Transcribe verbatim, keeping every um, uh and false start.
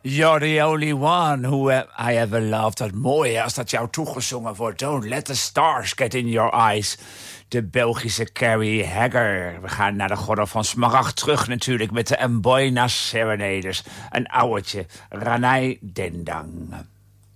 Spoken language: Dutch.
You're the only one who uh, I ever loved. Dat mooie als dat jou toegezongen wordt. Don't let the stars get in your eyes. De Belgische Carrie Hagger. We gaan naar de Gordel van Smaragd terug natuurlijk met de Amboina Serenaders. Een ouwtje, Ranai Dendang.